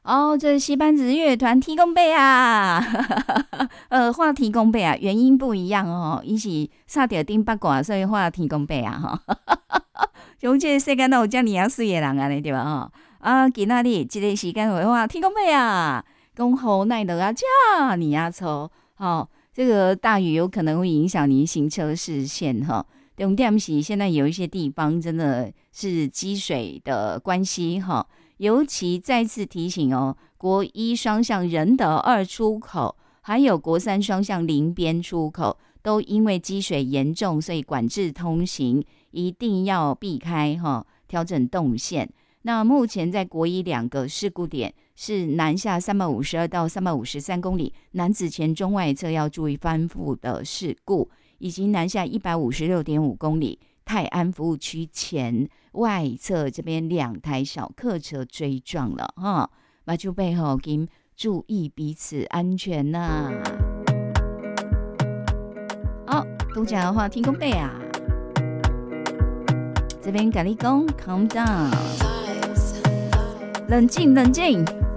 哦，这是西班子乐团提供贝啊，画提供贝啊，原因不一样哦，伊是差点丁八卦，所以画提供贝啊哈。像这个世界哪有这么样水的人安尼对吧哈？啊，今仔日这个时间会画提供贝啊，讲好奈落啊，这你啊错，哦，这个大雨有可能会影响你行车视线哈。重点是现在有一些地方真的是积水的关系哈。尤其再次提醒哦，国一双向仁德二出口，还有国三双向林边出口，都因为积水严重，所以管制通行，一定要避开哈，调整动线。那目前在国一2个事故点是南下352到353公里，南子前中外侧要注意翻覆的事故，以及南下156.5公里。泰安服务区前外侧这边2台小客车追撞了哈，马就背后请注意彼此安全呐、好，都讲的话听公背啊，这边跟你讲 calm down， 冷静冷静。